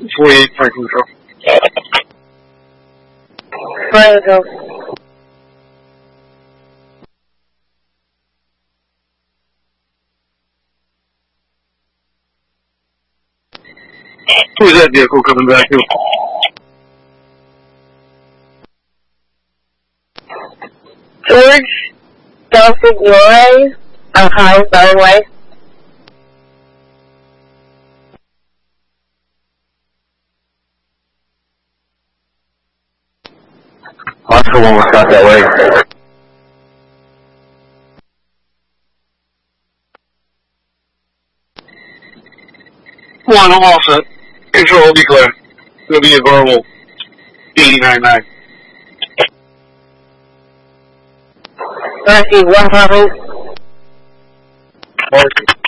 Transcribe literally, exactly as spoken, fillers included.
forty-eight Franklin Trail. Franklin. Who's that vehicle coming back to? George Delfignore on High Byway. That's the one we're shot that way. One, I'm all set. Control will be clear. It'll be a verbal eighty-nine nine. Rocky, one copy. Mark.